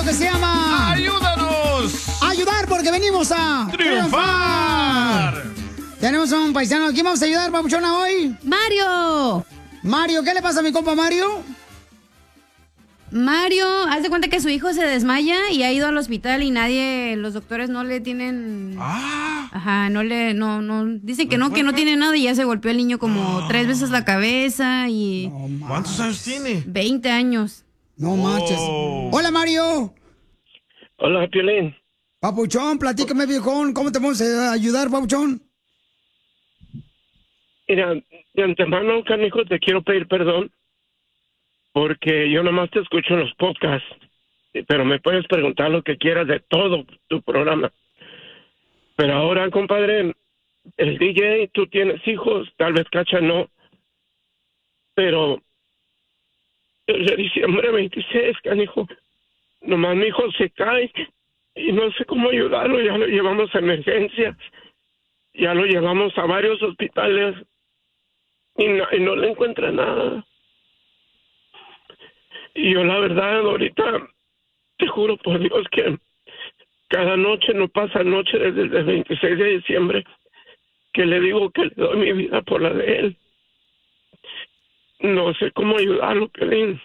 que se llama... ¡Ayúdanos! ¡Ayudar porque venimos a... ¡Triunfar! Tenemos a un paisano. ¿Quién vamos a ayudar, papuchona, hoy? ¡Mario! Mario, ¿qué le pasa a mi compa Mario? Mario, haz de cuenta que su hijo se desmaya y ha ido al hospital y los doctores no le tienen... Ajá, dicen que no tiene nada y ya se golpeó el niño como 3 veces la cabeza y... ¿Cuántos años tiene? 20 años. No manches. Hola, Mario. Hola, Piolín. Papuchón, platícame, viejón. ¿Cómo te vamos a ayudar, papuchón? Mira, de antemano, canijo, te quiero pedir perdón porque yo nomás te escucho en los podcasts, pero me puedes preguntar lo que quieras de todo tu programa. Pero ahora, compadre, el DJ, tú tienes hijos, tal vez Cacha no, pero desde diciembre 26, canijo, nomás mi hijo se cae y no sé cómo ayudarlo, ya lo llevamos a emergencias, ya lo llevamos a varios hospitales y no le encuentra nada. Y yo la verdad ahorita te juro por Dios que cada noche, no pasa noche desde el 26 de diciembre que le digo que le doy mi vida por la de él. No sé cómo ayudarlo, Pelín.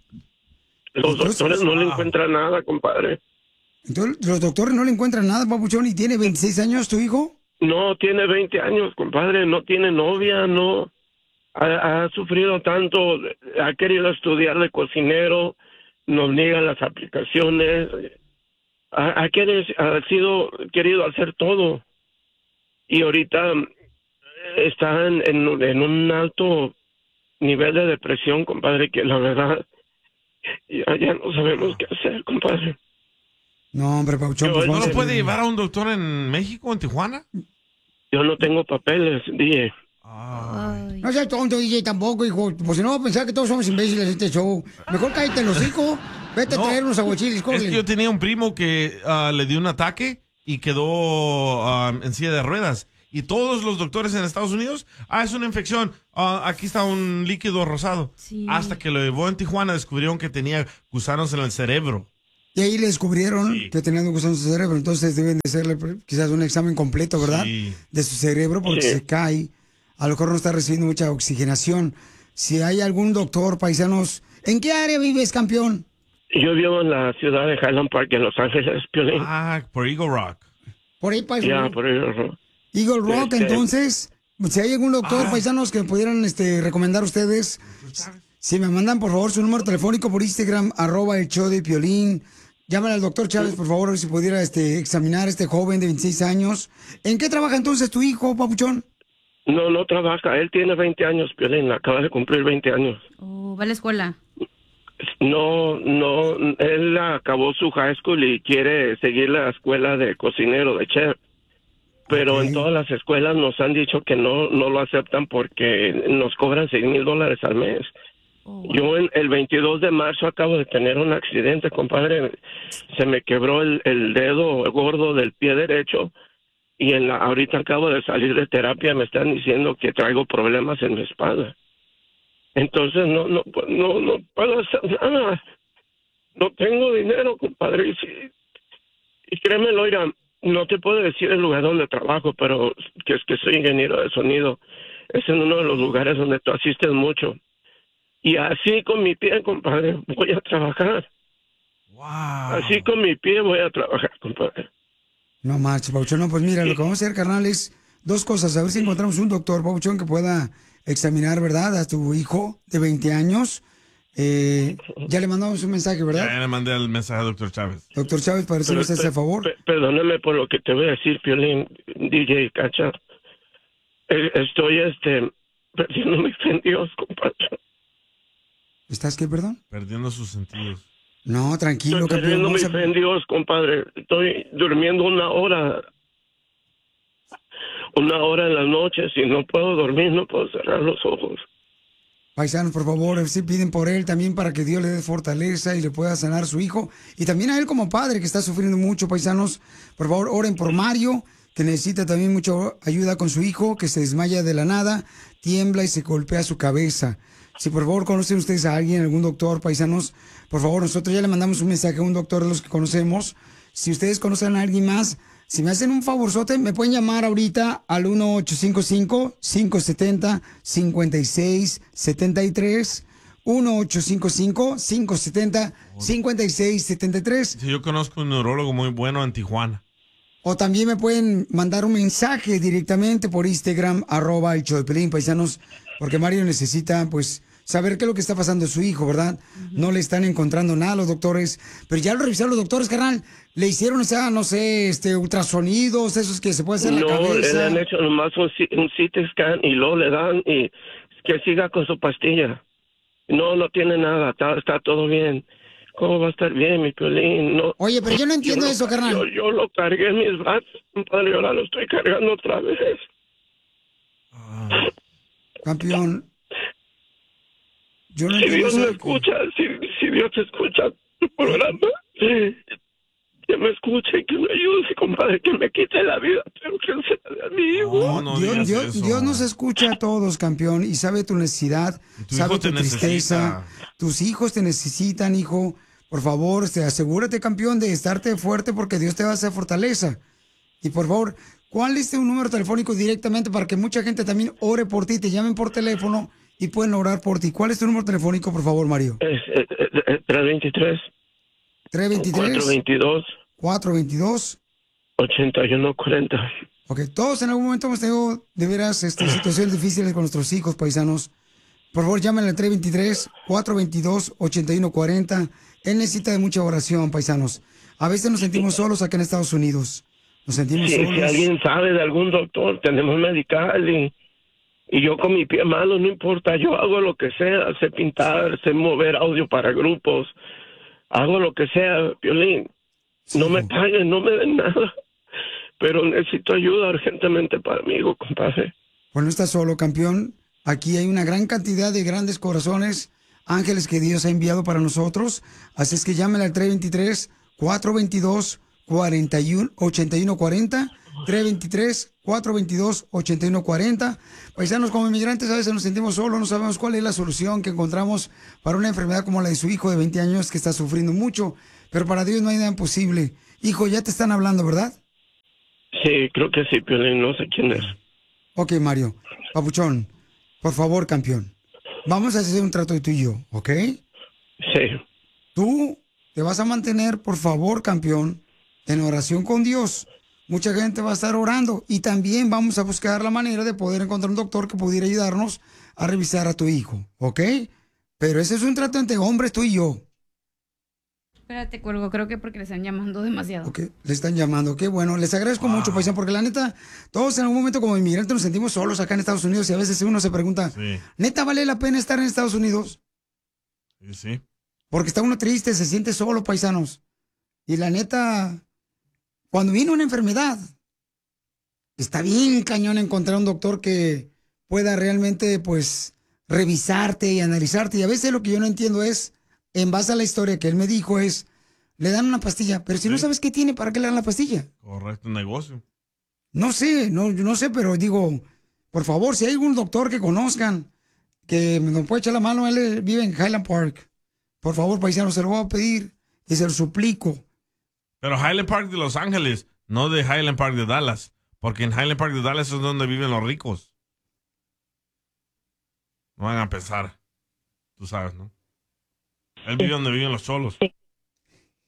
Los doctores no le encuentran nada, compadre. Entonces, ¿los doctores no le encuentran nada, papuchón? ¿Y tiene 26 años tu hijo? No, tiene 20 años, compadre. No tiene novia, no. Ha sufrido tanto, ha querido estudiar de cocinero, nos niegan las aplicaciones, ha querido hacer todo. Y ahorita está en un alto nivel de depresión, compadre, que la verdad ya no sabemos qué hacer, compadre. No, hombre, papuchón. ¿No lo puede llevar a un doctor en México, en Tijuana? Yo no tengo papeles, DJ. No seas tonto, DJ, tampoco, hijo. Pues si no va a pensar que todos somos imbéciles en este show. Mejor cállate en los hocico. Vete a traer unos aguachiles, Es que yo tenía un primo que le dio un ataque y quedó en silla de ruedas. Y todos los doctores en Estados Unidos, es una infección, aquí está un líquido rosado. Sí. Hasta que lo llevó en Tijuana, descubrieron que tenía gusanos en el cerebro. Y ahí le descubrieron que tenían gusanos en su cerebro. Entonces deben de hacerle quizás un examen completo, ¿verdad? Sí. De su cerebro porque se cae. A lo mejor no está recibiendo mucha oxigenación. Si hay algún doctor, paisanos, ¿en qué área vives, campeón? Yo vivo en la ciudad de Highland Park, en Los Ángeles, Piolín. Por Eagle Rock. Por ahí, paisano. Ya, por Eagle Rock. Eagle Rock, entonces, si hay algún doctor, paisanos, que pudieran recomendar a ustedes, si me mandan, por favor, su número telefónico por Instagram, @el_show_de_Piolín. Llaman al doctor Chávez, por favor, a ver si pudiera examinar a este joven de 26 años. ¿En qué trabaja entonces tu hijo, papuchón? No trabaja. Él tiene 20 años, Piolín. Acaba de cumplir 20 años. ¿Va a la escuela? No. Él acabó su high school y quiere seguir la escuela de cocinero, de chef. Pero en todas las escuelas nos han dicho que no lo aceptan porque nos cobran $6,000 al mes. Yo el 22 de marzo acabo de tener un accidente, compadre. Se me quebró el dedo gordo del pie derecho y ahorita acabo de salir de terapia. Me están diciendo que traigo problemas en mi espalda. Entonces no puedo hacer nada. No tengo dinero, compadre. Y créemelo, oiga, no te puedo decir el lugar donde trabajo, pero que soy ingeniero de sonido. Es en uno de los lugares donde tú asistes mucho. Y así con mi pie, compadre, voy a trabajar. Wow. Así con mi pie voy a trabajar, compadre. No marches, Pauchón. No, pues mira, lo que vamos a hacer, carnal, es dos cosas. A ver si encontramos un doctor, Pauchón, que pueda examinar, ¿verdad?, a tu hijo de 20 años. Ya le mandamos un mensaje, ¿verdad? Ya le mandé el mensaje al doctor Chávez. Doctor Chávez, para decirle ese favor. Perdóname por lo que te voy a decir, Piolín, DJ Cacha. Estoy, perdiendo mi fe en Dios, compadre. ¿Estás qué, perdón? Perdiendo sus sentidos. No, tranquilo, Estoy campeón. perdiendo mi fe en Dios, compadre. Estoy durmiendo una hora en las noches y no puedo dormir, no puedo cerrar los ojos. Paisanos, por favor, sí piden por él también para que Dios le dé fortaleza y le pueda sanar a su hijo. Y también a él como padre que está sufriendo mucho, paisanos. Por favor, oren por Mario, que necesita también mucha ayuda con su hijo, que se desmaya de la nada, tiembla y se golpea su cabeza. Si por favor conocen ustedes a alguien, algún doctor, paisanos, por favor, nosotros ya le mandamos un mensaje a un doctor de los que conocemos. Si ustedes conocen a alguien más, si me hacen un favorzote, me pueden llamar ahorita al 1-855-570-5673. 1-855-570-5673. Sí, yo conozco un neurólogo muy bueno en Tijuana. O también me pueden mandar un mensaje directamente por Instagram, @el show de Piolín, paisanos, porque Mario necesita, pues, saber qué es lo que está pasando a su hijo, ¿verdad? No le están encontrando nada a los doctores, pero ya lo revisaron los doctores, carnal. Le hicieron, o sea, no sé, ultrasonidos, esos que se puede hacer en la cabeza. No, le han hecho nomás un CT scan y luego le dan y que siga con su pastilla. No tiene nada, está todo bien. ¿Cómo va a estar bien, mi Piolín? No. Oye, pero yo no entiendo eso, carnal. Yo lo cargué en mis brazos, padre, ahora lo estoy cargando otra vez. Campeón. Yo no Si entiendo Dios me eso. escucha, si Dios escucha tu programa, que me escuche y que me ayude, compadre, que me quite la vida, pero que se la dé a mi hijo. No digas eso. Dios nos escucha a todos, campeón, y sabe tu necesidad, Tu sabe hijo tu te tristeza. necesita. Tus hijos te necesitan, hijo. Por favor, asegúrate, campeón, de estarte fuerte porque Dios te va a hacer fortaleza. Y por favor, ¿cuál es un número telefónico directamente para que mucha gente también ore por ti, te llamen por teléfono y pueden orar por ti? ¿Cuál es tu número telefónico, por favor, Mario? Es 323. 323. 422. 8140. Ok, todos en algún momento hemos tenido de veras situaciones difíciles con nuestros hijos, paisanos. Por favor, llámenle al 323-422-8140. Él necesita de mucha oración, paisanos. A veces nos sentimos solos acá en Estados Unidos. Nos sentimos solos. Si alguien sabe de algún doctor, tenemos medical y yo con mi pie malo, no importa, yo hago lo que sea, sé pintar, sé mover audio para grupos, hago lo que sea, Piolín. Sí, no me paguen, no me den nada, pero necesito ayuda urgentemente para mi hijo, compadre. Pues no estás solo, campeón. Aquí hay una gran cantidad de grandes corazones, ángeles que Dios ha enviado para nosotros. Así es que llámenle al 323-422-8140. 323-422-8140. Paisanos, como inmigrantes a veces nos sentimos solos, no sabemos cuál es la solución que encontramos para una enfermedad como la de su hijo de 20 años que está sufriendo mucho. Pero para Dios no hay nada imposible. Hijo, ya te están hablando, ¿verdad? Sí, creo que sí, Piolín, no sé quién es. Ok, Mario. Papuchón, por favor, campeón. Vamos a hacer un trato de tú y yo, ¿ok? Sí. Tú te vas a mantener, por favor, campeón, en oración con Dios. Mucha gente va a estar orando y también vamos a buscar la manera de poder encontrar un doctor que pudiera ayudarnos a revisar a tu hijo, ¿ok? Pero ese es un trato entre hombres, tú y yo. Espérate, cuelgo, creo que porque le están llamando demasiado. Ok, le están llamando, qué bueno. Les agradezco mucho, paisano, porque la neta, todos en algún momento como inmigrantes nos sentimos solos acá en Estados Unidos y a veces uno se pregunta, Sí. ¿neta vale la pena estar en Estados Unidos? Sí. Porque está uno triste, se siente solo, paisanos. Y la neta, cuando viene una enfermedad, está bien cañón encontrar un doctor que pueda realmente, pues, revisarte y analizarte. Y a veces lo que yo no entiendo es, en base a la historia que él me dijo, es, le dan una pastilla, pero si no sabes qué tiene, ¿para qué le dan la pastilla? Correcto, negocio. No sé, yo no sé, pero digo, por favor, si hay algún doctor que conozcan, que nos puede echar la mano, él vive en Highland Park. Por favor, paisano, se lo voy a pedir y se lo suplico. Pero Highland Park de Los Ángeles, no de Highland Park de Dallas. Porque en Highland Park de Dallas es donde viven los ricos. No van a pensar. Tú sabes, ¿no? Él vive donde viven los cholos.